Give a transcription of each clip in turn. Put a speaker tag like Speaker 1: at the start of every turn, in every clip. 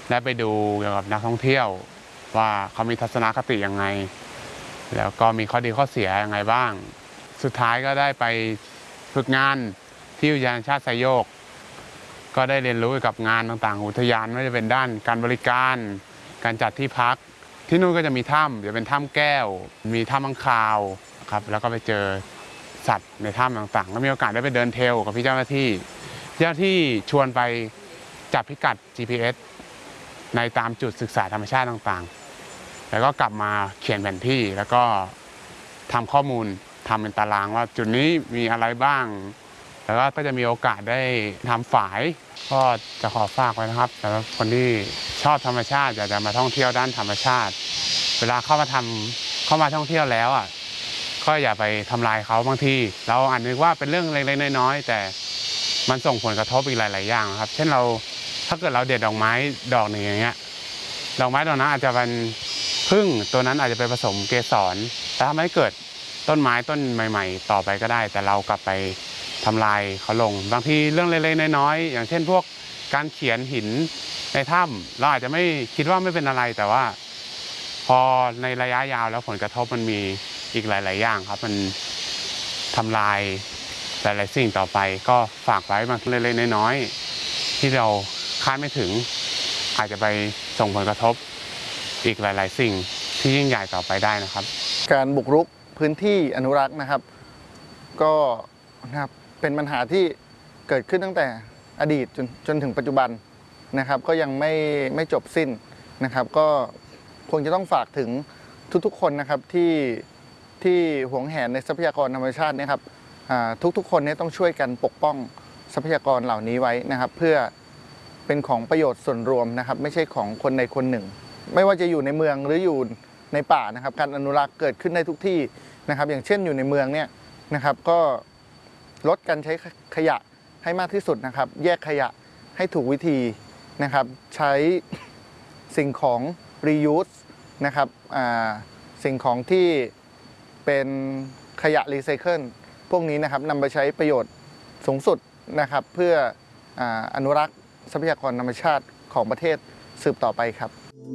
Speaker 1: และไปดูเกี่ยวกับนักท่องเที่ยวว่าเขามีทัศนคติยังไงแล้วก็มีข้อดีข้อเสียยังไงบ้างสุดท้ายก็ได้ไปฝึกงานที่อุทยานแห่งชาติไซโยกก็ได้เรียนรู้เกี่ยวกับงานต่างๆอุทยานไม่ว่าจะเป็นด้านการบริการการจัดที่พักที่นู่นก็จะมีถ้ำจะเป็นถ้ำแก้วมีถ้ำอังคาวครับแล้วก็ไปเจอสัตว์ในถ้ำต่างๆก็มีโอกาสได้ไปเดินเทรลกับพี่เจ้าหน้าที่ชวนไปจับพิกัด GPS ในตามจุดศึกษาธรรมชาติต่างๆแล้วก็กลับมาเขียนแผนที่แล้วก็ทำข้อมูลทำเป็นตารางว่าจุดนี้มีอะไรบ้างแล้วก็จะมีโอกาสได้ทำฝายก็จะขอฝากไว้นะครับสำหรับคนที่ชอบธรรมชาติอยากจะมาท่องเที่ยวด้านธรรมชาติเวลาเข้ามาท่องเที่ยวแล้วก็อย่าไปทำลายเขาบางทีเราอาจนึกว่าเป็นเรื่องเล็กๆน้อยๆแต่มันส่งผลกระทบอีกหลายๆอย่างครับเช่นถ้าเกิดเราเด็ดดอกไม้ดอกหนึ่งอย่างเงี้ยดอกไม้ดอกนั้นอาจจะเป็นผึ้งตัวนั้นอาจจะไปผสมเกสรแต่ทำให้เกิดต้นไม้ต้นใหม่ๆต่อไปก็ได้แต่เรากลับไปทำลายเขาลงบางทีเรื่องเล็กๆน้อยๆอย่างเช่นพวกการเขียนหินในถ้ำเราอาจจะไม่คิดว่าไม่เป็นอะไรแต่ว่าพอในระยะยาวแล้วผลกระทบมันมีอีกหลายๆอย่างครับมันทำลายหลายๆสิ่งต่อไปก็ฝากไว้บางเล็กๆน้อยๆที่เราคาดไม่ถึงอาจจะไปส่งผลกระทบอีกหลายๆสิ่งที่ยิ่งใหญ่ต่อไปได้นะครับ
Speaker 2: การบุกรุกพื้นที่อนุรักษ์นะครับก็นะครับเป็นปัญหาที่เกิดขึ้นตั้งแต่อดีตจนถึงปัจจุบันนะครับก็ยังไม่จบสิ้นนะครับก็คงจะต้องฝากถึงทุกๆคนนะครับที่หวงแหนในทรัพยากรธรรมชาตินะครับทุกๆคนนี้ต้องช่วยกันปกป้องทรัพยากรเหล่านี้ไว้นะครับเพื่อเป็นของประโยชน์ส่วนรวมนะครับไม่ใช่ของคนใดคนหนึ่งไม่ว่าจะอยู่ในเมืองหรืออยู่ในป่านะครับการอนุรักษ์เกิดขึ้นได้ทุกที่นะครับอย่างเช่นอยู่ในเมืองเนี่ยนะครับก็ลดการใช้ขยะให้มากที่สุดนะครับแยกขยะให้ถูกวิธีนะครับใช้สิ่งของ reuse นะครับสิ่งของที่เป็นขยะรีไซเคิลพวกนี้นะครับนำไปใช้ประโยชน์สูงสุดนะครับเพื่ออนุรักษ์ทรัพยากรธรรมชาติของประเทศสืบต่อไปครับ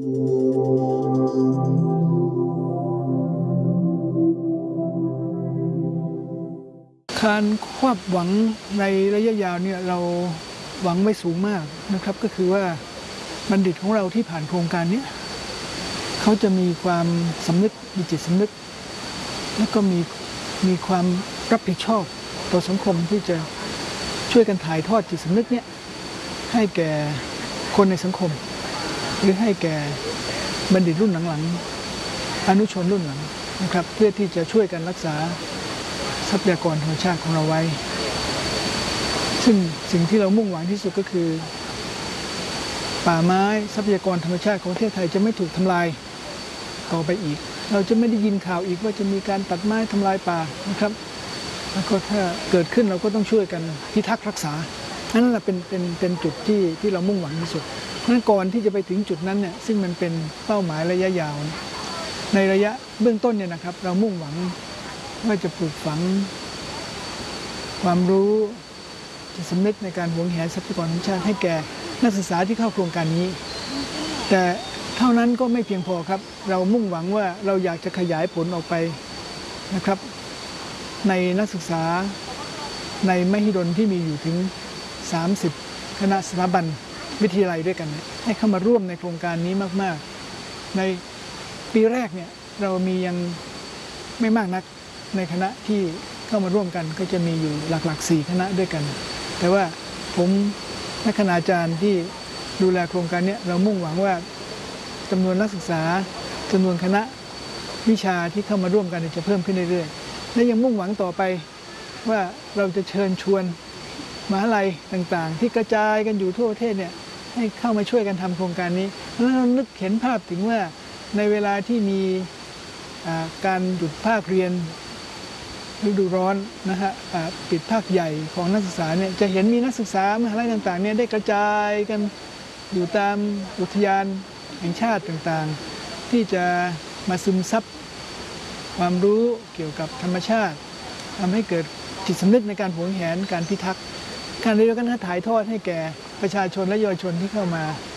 Speaker 3: การคาดหวังในระยะยาวเนี่ยเราหวังไว้สูงมากนะครับก็คือว่าบัณฑิตของเราที่ผ่านโครงการนี้เขาจะมีความสำนึกมีจิตสำนึกแล้วก็มีความรับผิดชอบต่อสังคมที่จะช่วยกันถ่ายทอดจิตสำนึกเนี่ยให้แก่คนในสังคมหรือให้แก่บัณฑิตรุ่นหลังๆอนุชนรุ่นหลังนะครับเพื่อที่จะช่วยกันรักษาทรัพยากรธรรมชาติของเราไว้ซึ่งสิ่งที่เรามุ่งหวังที่สุดก็คือป่าไม้ทรัพยากรธรรมชาติของประเทศไทยจะไม่ถูกทำลายต่อไปอีกเราจะไม่ได้ยินข่าวอีกว่าจะมีการตัดไม้ทำลายป่านะครับแล้วก็ถ้าเกิดขึ้นเราก็ต้องช่วยกันพิทักษ์รักษานั่นแหละเป็นจุดที่เรามุ่งหวังที่สุดเพราะฉะนั้นก่อนที่จะไปถึงจุดนั้นเนี่ยซึ่งมันเป็นเป้าหมายระยะยาวในระยะเบื้องต้นเนี่ยนะครับเรามุ่งหวังว่าจะปลูกฝังความรู้จิตสำนึกในการหวงแหนทรัพยากรธรรมชาติให้แก่นักศึกษาที่เข้าโครงการนี้แต่เท่านั้นก็ไม่เพียงพอครับเรามุ่งหวังว่าเราอยากจะขยายผลออกไปนะครับในนักศึกษาในมหิดลที่มีอยู่ถึง30คณะสถาบันวิทยาลัยด้วยกันให้เข้ามาร่วมในโครงการนี้มากๆในปีแรกเนี่ยเรามียังไม่มากนักในคณะที่เข้ามาร่วมกันก็จะมีอยู่หลักๆ4คณะด้วยกันแต่ว่าผมและคณาจารย์ที่ดูแลโครงการนี้เรามุ่งหวังว่าจำนวนนักศึกษาจำนวนคณะวิชาที่เข้ามาร่วมกันจะเพิ่มขึ้นเรื่อยๆและยังมุ่งหวังต่อไปว่าเราจะเชิญชวนมหาวิทยาลัยต่างๆที่กระจายกันอยู่ทั่วประเทศเนี่ยให้เข้ามาช่วยกันทำโครงการนี้แล้วเรานึกเห็นภาพถึงว่าในเวลาที่มีการหยุดภาคเรียนฤดูร้อนนะฮะปิดภาคใหญ่ของนักศึกษาเนี่ยจะเห็นมีนักศึกษามหาวิทยาลัยต่างๆเนี่ยได้กระจายกันอยู่ตามอุทยานแห่งชาติต่างๆที่จะมาซึมซับความรู้เกี่ยวกับธรรมชาติทำให้เกิดจิตสำนึกในการหวงแหนการพิทักษ์การเรียนรู้กันถ่ายทอดให้แก่ประชาชนและเยาวชนที่เข้ามา